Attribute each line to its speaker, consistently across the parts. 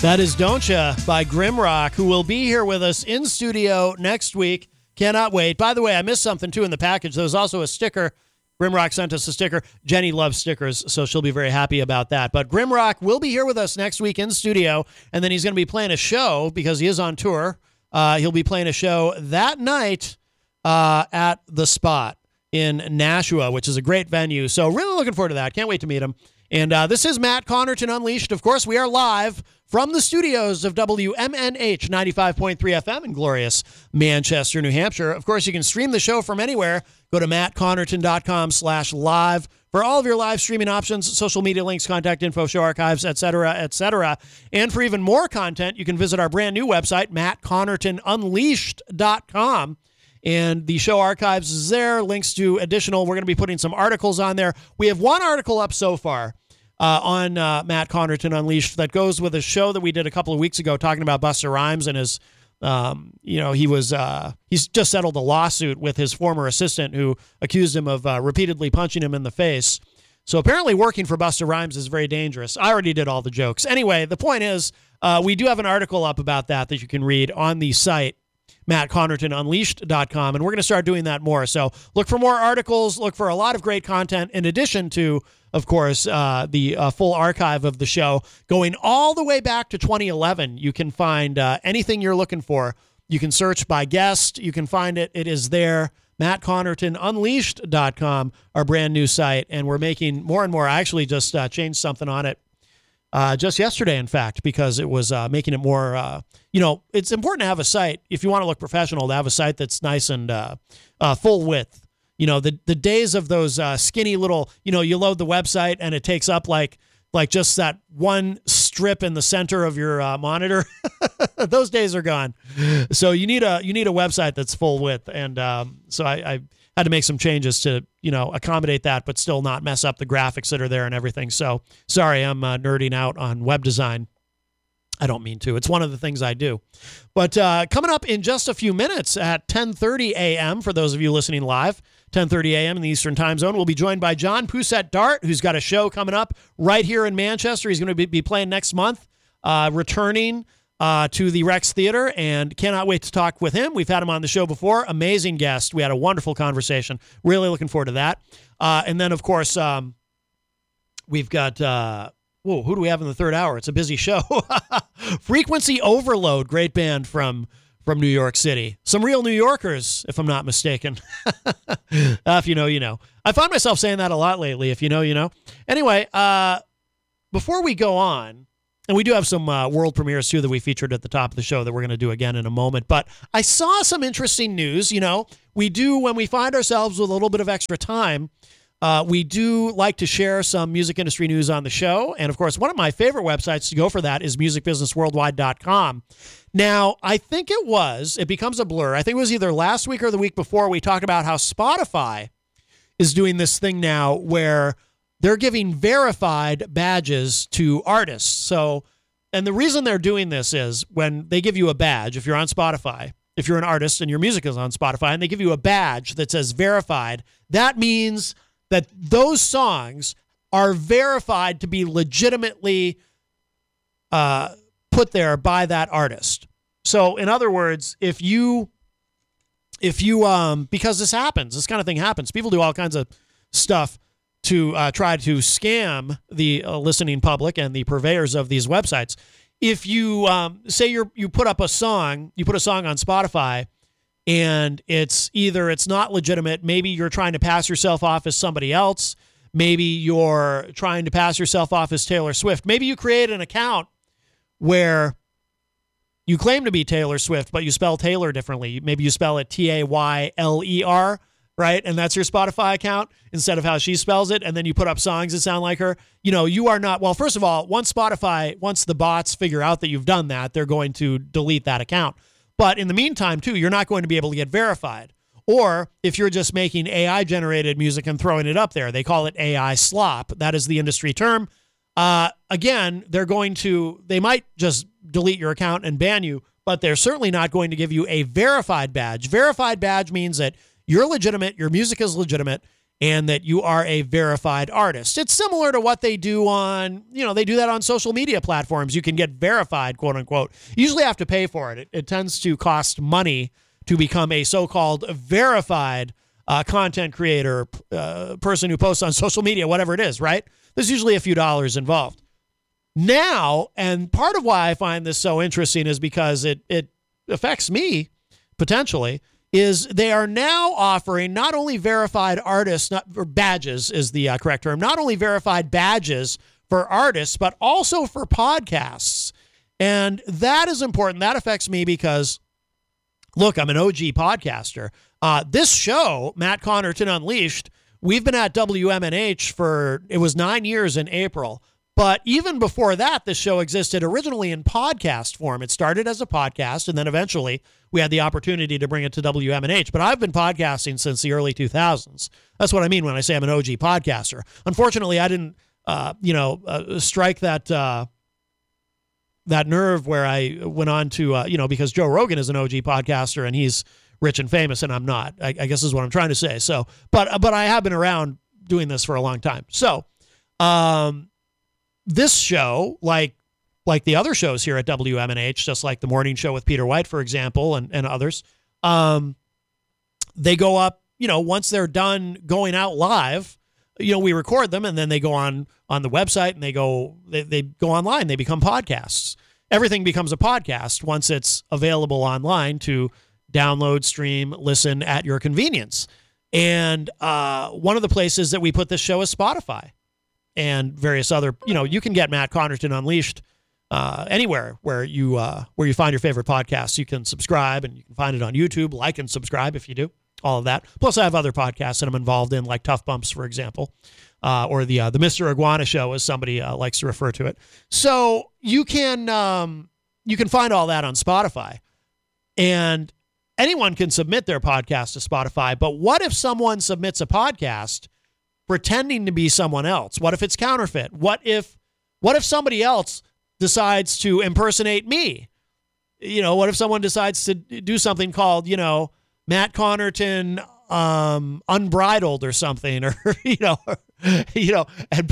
Speaker 1: That is Don't Ya by Grimrock, who will be here with us in studio next week. Cannot wait. By the way, I missed something, too, in the package. There was also a sticker. Grimrock sent us a sticker. Jenny loves stickers, so she'll be very happy about that. But Grimrock will be here with us next week in studio, and then he's going to be playing a show because he is on tour. He'll be playing a show that night at The Spot in Nashua, which is a great venue. So really looking forward to that. Can't wait to meet him. And this is Matt Connerton Unleashed. Of course, we are live from the studios of WMNH 95.3 FM in glorious Manchester, New Hampshire. Of course, you can stream the show from anywhere. Go to mattconnerton.com/live for all of your live streaming options, social media links, contact info, show archives, etc., etc. And for even more content, you can visit our brand new website, mattconnertonunleashed.com. And the show archives is there, links to additional. We're going to be putting some articles on there. We have one article up so far on Matt Connerton Unleashed that goes with a show that we did a couple of weeks ago talking about Busta Rhymes and his, he's just settled a lawsuit with his former assistant who accused him of repeatedly punching him in the face. So apparently working for Busta Rhymes is very dangerous. I already did all the jokes. Anyway, the point is we do have an article up about that you can read on the site, mattconnertonunleashed.com, and we're going to start doing that more. So look for more articles, look for a lot of great content, in addition to, of course, the full archive of the show going all the way back to 2011. You can find anything you're looking for. You can search by guest. You can find it. It is there. mattconnertonunleashed.com, our brand new site, and we're making more and more. I actually just changed something on it just yesterday, in fact, because it was making it more, it's important to have a site, if you want to look professional, to have a site that's nice and full width. You know, the days of those skinny little, you load the website and it takes up like just that one strip in the center of your monitor. Those days are gone. So you need a website that's full width. And so I had to make some changes to, accommodate that, but still not mess up the graphics that are there and everything. So sorry, I'm nerding out on web design. I don't mean to. It's one of the things I do. But coming up in just a few minutes at 10:30 a.m., for those of you listening live, 10:30 a.m. in the Eastern Time Zone, we'll be joined by John Poussette-Dart, who's got a show coming up right here in Manchester. He's going to be playing next month, returning to the Rex Theater, and cannot wait to talk with him. We've had him on the show before. Amazing guest. We had a wonderful conversation. Really looking forward to that. And then, of course, we've got... who do we have in the third hour? It's a busy show. Frequency Overload, great band from New York City. Some real New Yorkers, if I'm not mistaken. If you know, you know. I find myself saying that a lot lately. If you know, you know. Anyway, before we go on, and we do have some world premieres, too, that we featured at the top of the show that we're going to do again in a moment. But I saw some interesting news. We do, when we find ourselves with a little bit of extra time, we do like to share some music industry news on the show. And, of course, one of my favorite websites to go for that is musicbusinessworldwide.com. Now, I think it becomes a blur. I think it was either last week or the week before we talked about how Spotify is doing this thing now where they're giving verified badges to artists. So, and the reason they're doing this is when they give you a badge, if you're on Spotify, if you're an artist and your music is on Spotify, and they give you a badge that says verified, that means that those songs are verified to be legitimately put there by that artist. So, in other words, if you, because this kind of thing happens, people do all kinds of stuff to try to scam the listening public and the purveyors of these websites. If you say you put up a song, you put a song on Spotify, and it's not legitimate. Maybe you're trying to pass yourself off as somebody else. Maybe you're trying to pass yourself off as Taylor Swift. Maybe you create an account where you claim to be Taylor Swift, but you spell Taylor differently. Maybe you spell it Tayler, right? And that's your Spotify account instead of how she spells it. And then you put up songs that sound like her. You are not, well, first of all, once the bots figure out that you've done that, they're going to delete that account. But in the meantime, too, you're not going to be able to get verified. Or if you're just making AI-generated music and throwing it up there, they call it AI slop. That is the industry term. Again, they might just delete your account and ban you, but they're certainly not going to give you a verified badge. Verified badge means that you're legitimate, your music is legitimate, and that you are a verified artist. It's similar to what they do on, they do that on social media platforms. You can get verified, quote unquote. You usually have to pay for it. It tends to cost money to become a so-called verified content creator, person who posts on social media, whatever it is, right? There's usually a few dollars involved. Now, and part of why I find this so interesting is because it affects me potentially, is they are now offering not only verified artists, or badges is the correct term, not only verified badges for artists, but also for podcasts. And that is important. That affects me because, look, I'm an OG podcaster. This show, Matt Connarton Unleashed, we've been at WMNH it was 9 years in April. But even before that, this show existed originally in podcast form. It started as a podcast, and then eventually we had the opportunity to bring it to WMNH. But I've been podcasting since the early 2000s. That's what I mean when I say I'm an OG podcaster. Unfortunately, I didn't, strike that nerve where I went on to, because Joe Rogan is an OG podcaster and he's rich and famous, and I'm not. I guess is what I'm trying to say. So, but I have been around doing this for a long time. So, this show, like the other shows here at WMNH, just like the morning show with Peter White, for example, and others, they go up, once they're done going out live, we record them and then they go on the website and they go online. They become podcasts. Everything becomes a podcast once it's available online to download, stream, listen at your convenience. And one of the places that we put this show is Spotify. And various other, you can get Matt Connarton Unleashed anywhere where you find your favorite podcasts. You can subscribe, and you can find it on YouTube. Like and subscribe if you do, all of that. Plus, I have other podcasts that I'm involved in, like Tough Bumps, for example, or the Mr. Iguana Show, as somebody likes to refer to it. So you can find all that on Spotify, and anyone can submit their podcast to Spotify. But what if someone submits a podcast pretending to be someone else? What if it's counterfeit? What if somebody else decides to impersonate me? What if someone decides to do something called, Matt Connarton Unbridled or something, or and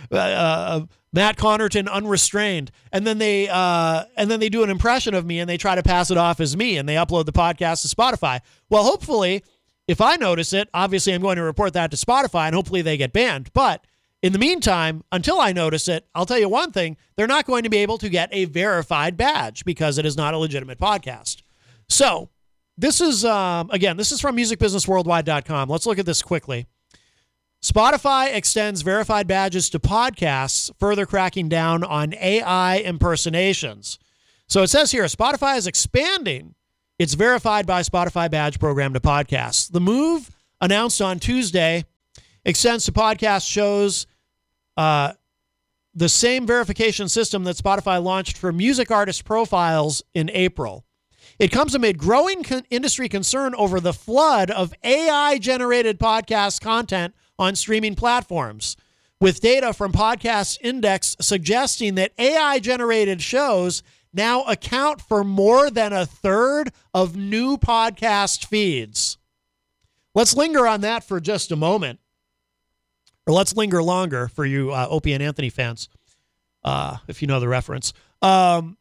Speaker 1: Matt Connarton Unrestrained, and then they do an impression of me and they try to pass it off as me and they upload the podcast to Spotify. Well, hopefully, if I notice it, obviously I'm going to report that to Spotify and hopefully they get banned. But in the meantime, until I notice it, I'll tell you one thing, they're not going to be able to get a verified badge because it is not a legitimate podcast. So this is, again, this is from musicbusinessworldwide.com. Let's look at this quickly. Spotify extends verified badges to podcasts, further cracking down on AI impersonations. So it says here, Spotify is expanding its verified by Spotify badge program to podcasts. The move, announced on Tuesday, extends to podcast shows the same verification system that Spotify launched for music artist profiles in April. It comes amid growing industry concern over the flood of AI-generated podcast content on streaming platforms, with data from Podcast Index suggesting that AI-generated shows now account for more than a third of new podcast feeds. Let's linger on that for just a moment. Or let's linger longer for you Opie and Anthony fans, if you know the reference. Think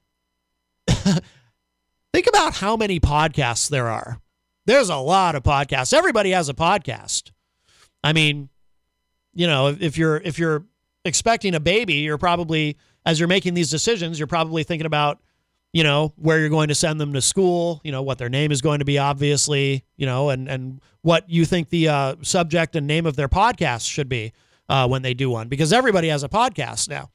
Speaker 1: about how many podcasts there are. There's a lot of podcasts. Everybody has a podcast. I mean, if you're expecting a baby, you're probably, as you're making these decisions, you're probably thinking about, where you're going to send them to school, what their name is going to be, obviously, and what you think the subject and name of their podcast should be when they do one, because everybody has a podcast now.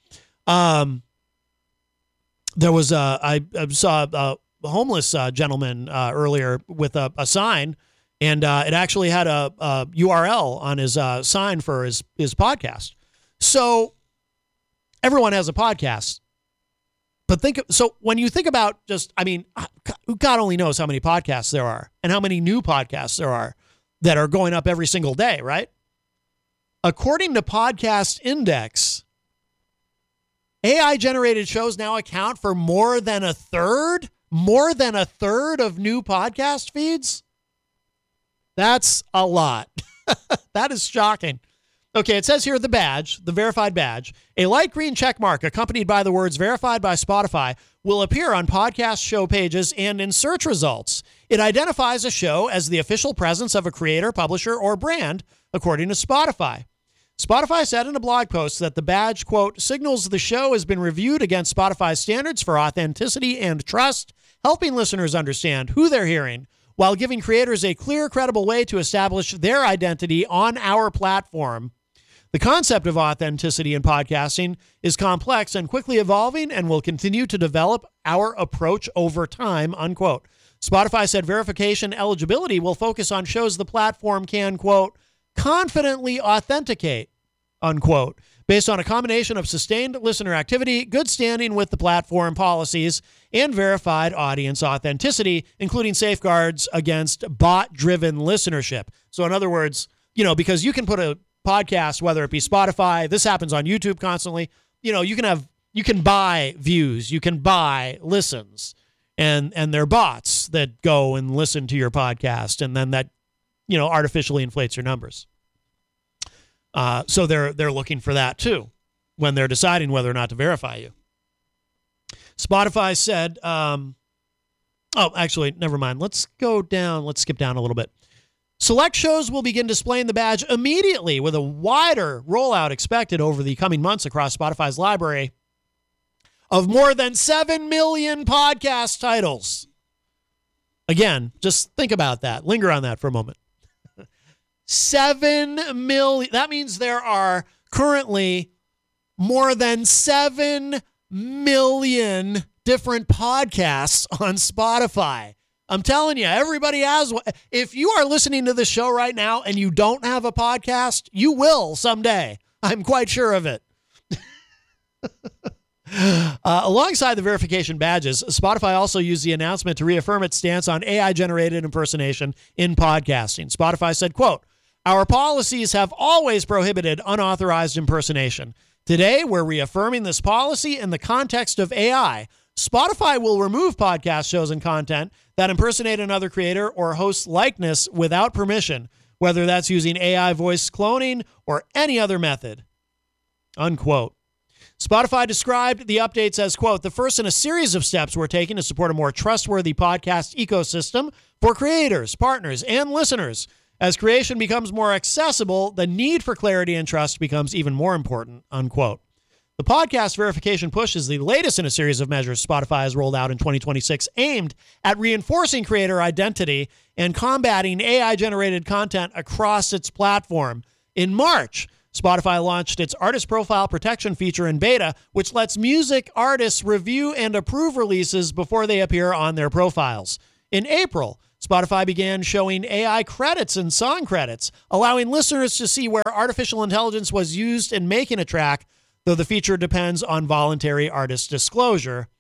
Speaker 1: There was I saw a homeless gentleman earlier with a sign, and it actually had a URL on his sign for his podcast. So everyone has a podcast. But so when you think about God only knows how many podcasts there are and how many new podcasts there are that are going up every single day, right? According to Podcast Index, AI-generated shows now account for more than a third of new podcast feeds. That's a lot. That is shocking. Okay, it says here the badge, the verified badge, a light green check mark accompanied by the words verified by Spotify will appear on podcast show pages and in search results. It identifies a show as the official presence of a creator, publisher, or brand, according to Spotify. Spotify said in a blog post that the badge, quote, signals the show has been reviewed against Spotify's standards for authenticity and trust, helping listeners understand who they're hearing, while giving creators a clear, credible way to establish their identity on our platform. The concept of authenticity in podcasting is complex and quickly evolving and will continue to develop our approach over time, unquote. Spotify said verification eligibility will focus on shows the platform can, quote, confidently authenticate, unquote, based on a combination of sustained listener activity, good standing with the platform policies, and verified audience authenticity, including safeguards against bot-driven listenership. So in other words, because you can put a podcast, whether it be Spotify, this happens on YouTube constantly, you can buy views, you can buy listens, and they're bots that go and listen to your podcast, and then that artificially inflates your numbers. So they're looking for that too when they're deciding whether or not to verify you. Spotify said, actually, never mind. Let's skip down a little bit. Select shows will begin displaying the badge immediately with a wider rollout expected over the coming months across Spotify's library of more than 7 million podcast titles. Again, just think about that. Linger on that for a moment. 7 million. That means there are currently more than 7 million different podcasts on Spotify. I'm telling you, everybody has one. If you are listening to this show right now and you don't have a podcast, you will someday. I'm quite sure of it. Alongside the verification badges, Spotify also used the announcement to reaffirm its stance on AI-generated impersonation in podcasting. Spotify said, quote, our policies have always prohibited unauthorized impersonation. Today, we're reaffirming this policy in the context of AI. Spotify will remove podcast shows and content that impersonate another creator or host's likeness without permission, whether that's using AI voice cloning or any other method, unquote. Spotify described the updates as, quote, the first in a series of steps we're taking to support a more trustworthy podcast ecosystem for creators, partners, and listeners. As creation becomes more accessible, the need for clarity and trust becomes even more important, unquote. The podcast verification push is the latest in a series of measures Spotify has rolled out in 2026 aimed at reinforcing creator identity and combating AI-generated content across its platform. In March, Spotify launched its artist profile protection feature in beta, which lets music artists review and approve releases before they appear on their profiles. In April, Spotify began showing AI credits and song credits, allowing listeners to see where artificial intelligence was used in making a track, though the feature depends on voluntary artist disclosure.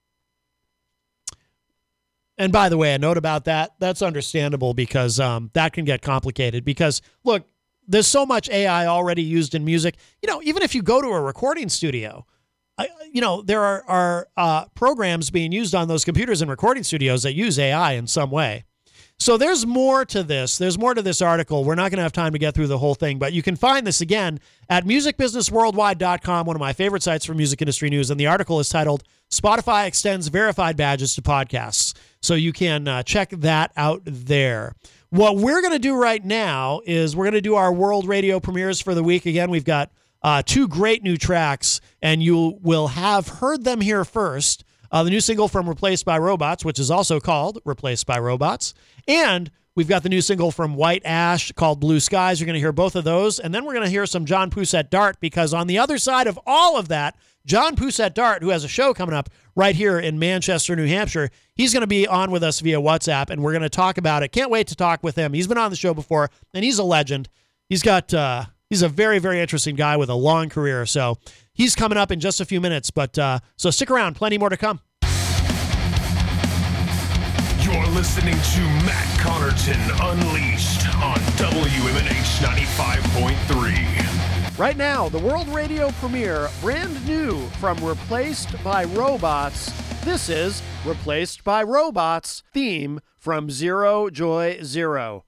Speaker 1: And by the way, a note about that's understandable because that can get complicated because, look, there's so much AI already used in music. Even if you go to a recording studio, there are programs being used on those computers in recording studios that use AI in some way. So there's more to this. There's more to this article. We're not going to have time to get through the whole thing, but you can find this again at musicbusinessworldwide.com, one of my favorite sites for music industry news. And the article is titled Spotify Extends Verified Badges to Podcasts. So you can check that out there. What we're going to do right now is we're going to do our world radio premieres for the week. Again, we've got 2 great new tracks, and you will have heard them here first. The new single from Replaced by Robots, which is also called Replaced by Robots. And we've got the new single from White Ash called Blue Skies. You're going to hear both of those. And then we're going to hear some John Poussette Dart, because on the other side of all of that, John Poussette Dart, who has a show coming up right here in Manchester, New Hampshire, he's going to be on with us via WhatsApp, and we're going to talk about it. Can't wait to talk with him. He's been on the show before, and he's a legend. He's a very, very interesting guy with a long career. So he's coming up in just a few minutes, but so stick around. Plenty more to come.
Speaker 2: You're listening to Matt Connerton Unleashed on WMNH 95.3.
Speaker 1: Right now, the world radio premiere, brand new from Replaced by Robots. This is Replaced by Robots theme from Zero Joy Zero.